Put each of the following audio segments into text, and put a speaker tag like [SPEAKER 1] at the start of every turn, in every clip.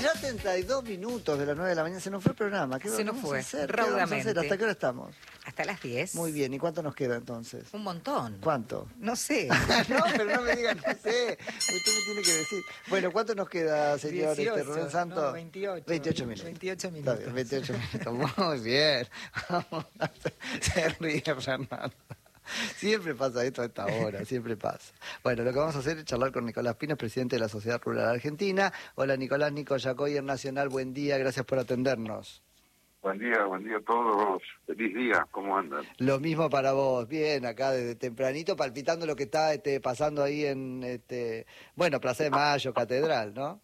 [SPEAKER 1] Ya 32 minutos de las 9 de la mañana. Se nos fue el programa. ¿Qué
[SPEAKER 2] Se nos
[SPEAKER 1] vamos
[SPEAKER 2] fue,
[SPEAKER 1] a hacer? ¿Qué
[SPEAKER 2] raudamente.
[SPEAKER 1] vamos a hacer? ¿Hasta qué hora estamos?
[SPEAKER 2] Hasta las 10.
[SPEAKER 1] Muy bien. ¿Y cuánto nos queda entonces?
[SPEAKER 2] Un montón.
[SPEAKER 1] ¿Cuánto?
[SPEAKER 2] No sé.
[SPEAKER 1] No, pero no me digan, no sé. Usted me tiene que decir. Bueno, ¿cuánto nos queda, señor
[SPEAKER 2] 18,
[SPEAKER 1] Rubén Santos?
[SPEAKER 2] no, 28.
[SPEAKER 1] 28 minutos.
[SPEAKER 2] 28
[SPEAKER 1] Está
[SPEAKER 2] minutos.
[SPEAKER 1] bien, 28 minutos. Muy bien. Se ríe Fernando. Siempre pasa esto a esta hora, siempre pasa. Bueno, lo que vamos a hacer es charlar con Nicolás Pines, presidente de la Sociedad Rural Argentina. Hola Nicolás, Nico Yacoyer Nacional, buen día, gracias por atendernos.
[SPEAKER 3] Buen día a todos. Feliz día, ¿cómo andan?
[SPEAKER 1] Lo mismo para vos, bien, acá desde tempranito, palpitando lo que está pasando ahí en, bueno, Plaza de Mayo, Catedral, ¿no?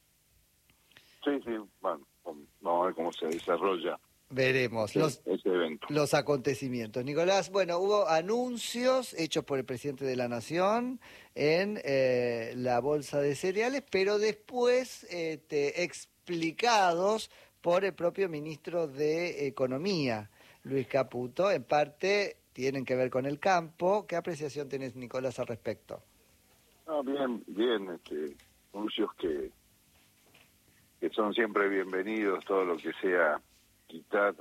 [SPEAKER 3] Sí, bueno, vamos a ver cómo se desarrolla
[SPEAKER 1] Veremos
[SPEAKER 3] ese evento.
[SPEAKER 1] los acontecimientos. Nicolás, bueno, hubo anuncios hechos por el presidente de la Nación en la bolsa de cereales, pero después explicados por el propio ministro de Economía, Luis Caputo. En parte tienen que ver con el campo. ¿Qué apreciación tenés, Nicolás, al respecto?
[SPEAKER 3] Bien, anuncios que son siempre bienvenidos, todo lo que sea quitar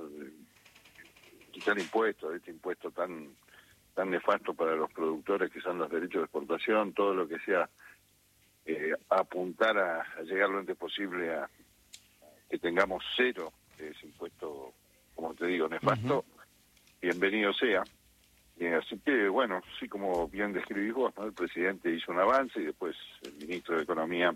[SPEAKER 3] impuestos, este impuesto tan nefasto para los productores que son los derechos de exportación, todo lo que sea apuntar a llegar lo antes posible a que tengamos cero de ese impuesto, como te digo, nefasto, bienvenido sea. Así que, bueno, sí, como bien describís vos, ¿no? El presidente hizo un avance y después el ministro de Economía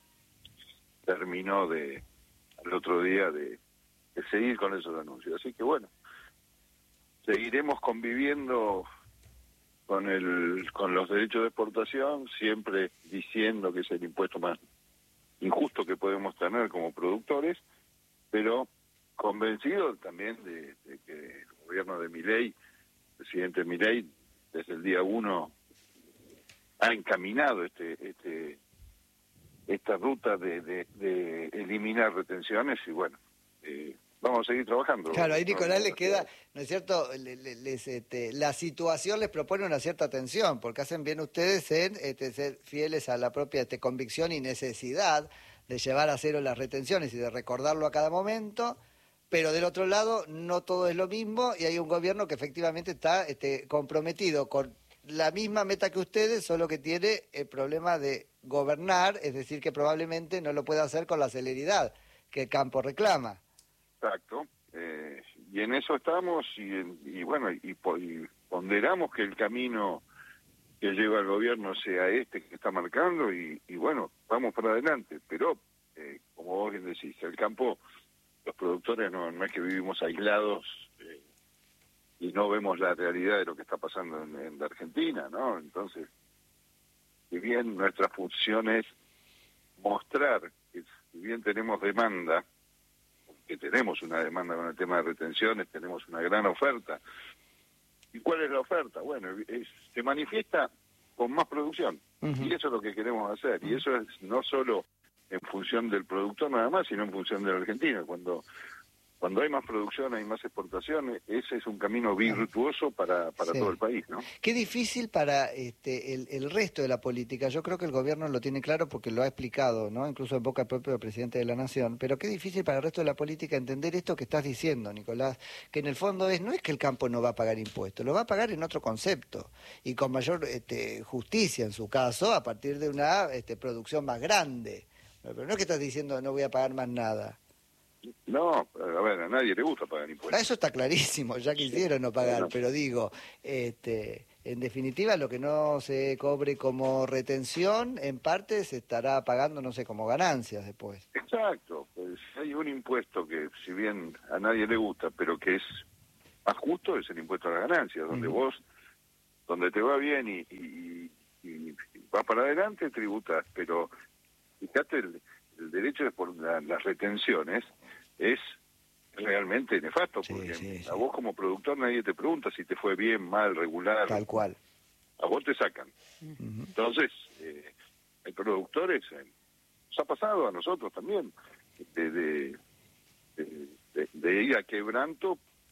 [SPEAKER 3] terminó el otro día de seguir con esos anuncios. Así que, bueno, seguiremos conviviendo con los derechos de exportación, siempre diciendo que es el impuesto más injusto que podemos tener como productores, pero convencido también de que el gobierno de Milei, el presidente Milei, desde el día 1 ha encaminado esta ruta de eliminar retenciones y bueno, vamos a seguir trabajando.
[SPEAKER 1] Claro, ahí Nicolás les queda, ¿no es cierto? La situación les propone una cierta atención, porque hacen bien ustedes en ser fieles a la propia convicción y necesidad de llevar a cero las retenciones y de recordarlo a cada momento, pero del otro lado no todo es lo mismo y hay un gobierno que efectivamente está comprometido con la misma meta que ustedes, solo que tiene el problema de gobernar, es decir, que probablemente no lo pueda hacer con la celeridad que el campo reclama.
[SPEAKER 3] Exacto, y en eso estamos y bueno, y ponderamos que el camino que lleva el gobierno sea este que está marcando y bueno, vamos para adelante, pero como vos bien decís, el campo, los productores no es que vivimos aislados y no vemos la realidad de lo que está pasando en la Argentina, ¿no? Entonces, si bien nuestra función es mostrar que si bien tenemos demanda, que tenemos una demanda con el tema de retenciones, tenemos una gran oferta. ¿Y cuál es la oferta? Bueno, se manifiesta con más producción. Y eso es lo que queremos hacer. Y eso es no solo en función del productor nada más, sino en función de la Argentina. Cuando hay más producción, hay más exportaciones, ese es un camino virtuoso para todo el país, ¿no?
[SPEAKER 1] Qué difícil para el resto de la política. Yo creo que el gobierno lo tiene claro porque lo ha explicado, ¿no? Incluso en boca del propio presidente de la Nación. Pero qué difícil para el resto de la política entender esto que estás diciendo, Nicolás, que en el fondo no es que el campo no va a pagar impuestos, lo va a pagar en otro concepto y con mayor justicia en su caso, a partir de una producción más grande. Pero no es que estás diciendo no voy a pagar más nada.
[SPEAKER 3] No, a ver, a nadie le gusta pagar impuestos.
[SPEAKER 1] Eso está clarísimo, ya quisieron no pagar, pero digo, en definitiva lo que no se cobre como retención, en parte se estará pagando, no sé, como ganancias después.
[SPEAKER 3] Exacto, pues hay un impuesto que si bien a nadie le gusta, pero que es más justo, es el impuesto a las ganancias, donde te va bien y vas para adelante, tributas, pero fíjate, el derecho de por las retenciones es realmente nefasto, porque a vos como productor nadie te pregunta si te fue bien, mal, regular.
[SPEAKER 1] Tal cual.
[SPEAKER 3] A vos te sacan. Entonces, hay productores, nos ha pasado a nosotros también, de ir a quebranto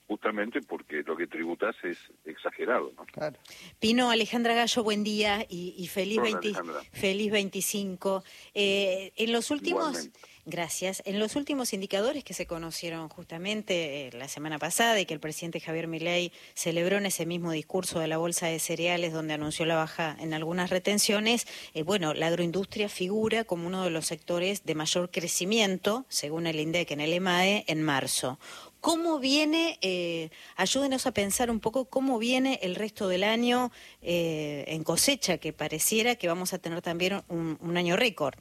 [SPEAKER 3] justamente porque lo que tributás es exagerado, ¿no?
[SPEAKER 1] Claro.
[SPEAKER 2] Pino, Alejandra Gallo, buen día y feliz,
[SPEAKER 3] Hola, Alejandra.
[SPEAKER 2] feliz 25. En los últimos,
[SPEAKER 3] Igualmente.
[SPEAKER 2] gracias, en los últimos indicadores que se conocieron justamente la semana pasada y que el presidente Javier Milei celebró en ese mismo discurso de la Bolsa de Cereales donde anunció la baja en algunas retenciones, bueno, la agroindustria figura como uno de los sectores de mayor crecimiento, según el INDEC en el EMAE, en marzo. ¿Cómo viene, ayúdenos a pensar un poco cómo viene el resto del año en cosecha, que pareciera que vamos a tener también un año récord?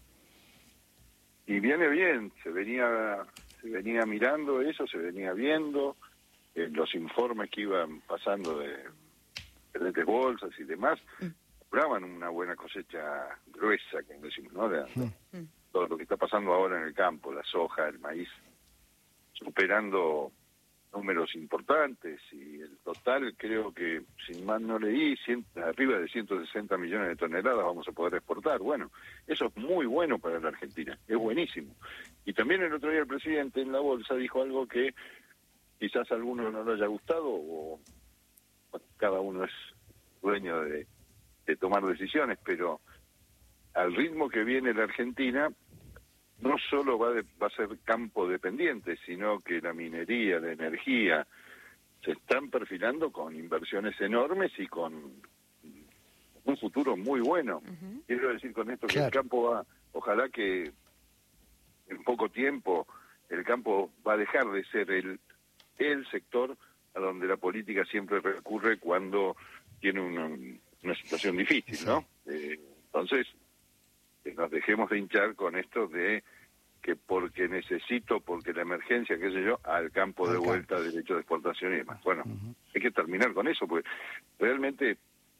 [SPEAKER 3] Y viene bien, se venía mirando eso, se venía viendo, los informes que iban pasando de diferentes bolsas y demás, mostraban una buena cosecha gruesa, como decimos, ¿no? Todo lo que está pasando ahora en el campo, la soja, el maíz, superando números importantes, y el total creo que, sin mal no leí, arriba de 160 millones de toneladas vamos a poder exportar. Bueno, eso es muy bueno para la Argentina, es buenísimo. Y también el otro día el presidente en la bolsa dijo algo que quizás a alguno no le haya gustado, o cada uno es dueño de tomar decisiones, pero al ritmo que viene la Argentina, no solo va a ser campo dependiente, sino que la minería, la energía, se están perfilando con inversiones enormes y con un futuro muy bueno. Quiero decir con esto que el campo ojalá que en poco tiempo el campo va a dejar de ser el sector a donde la política siempre recurre cuando tiene una situación difícil, ¿no? Entonces, nos dejemos de hinchar con esto de que porque necesito, porque la emergencia, qué sé yo, al campo de vuelta, derecho de exportación y demás. Bueno, hay que terminar con eso, porque realmente,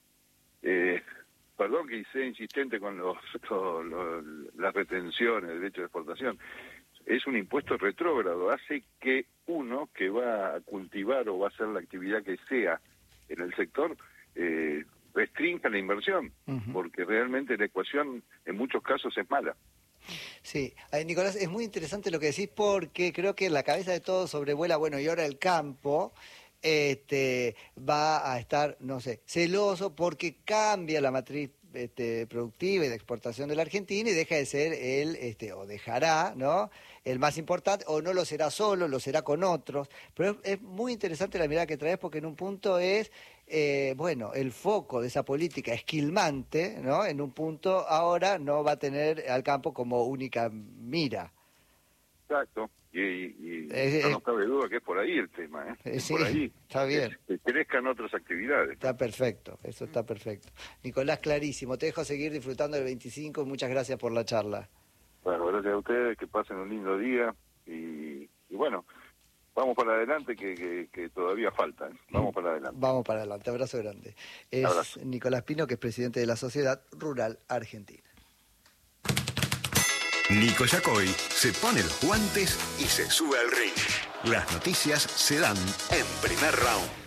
[SPEAKER 3] perdón que sea insistente con las retenciones, derecho de exportación, es un impuesto retrógrado, hace que uno que va a cultivar o va a hacer la actividad que sea en el sector, restrinja la inversión, porque realmente la ecuación en muchos casos es mala.
[SPEAKER 1] Sí, Nicolás, es muy interesante lo que decís porque creo que en la cabeza de todos sobrevuela, bueno, y ahora el campo va a estar, no sé, celoso porque cambia la matriz productiva y de exportación de la Argentina y deja de ser o dejará, ¿no?, el más importante, o no lo será solo, lo será con otros. Pero es muy interesante la mirada que traes porque en un punto es, bueno, el foco de esa política esquilmante, ¿no?, en un punto ahora no va a tener al campo como única mira.
[SPEAKER 3] Exacto, y no cabe duda que es por ahí el tema, ¿eh?
[SPEAKER 1] Sí,
[SPEAKER 3] por ahí.
[SPEAKER 1] Está bien.
[SPEAKER 3] Que crezcan otras actividades.
[SPEAKER 1] Está perfecto, eso está perfecto. Nicolás, clarísimo, te dejo seguir disfrutando del 25 y muchas gracias por la charla.
[SPEAKER 3] Bueno, gracias a ustedes, que pasen un lindo día y bueno, vamos para adelante que todavía falta, ¿eh? Vamos para adelante.
[SPEAKER 1] Vamos para adelante, abrazo grande. Es abrazo. Nicolás Pino, que es presidente de la Sociedad Rural Argentina.
[SPEAKER 4] Nico Yacoy se pone los guantes y se sube al ring. Las noticias se dan en Primer Round.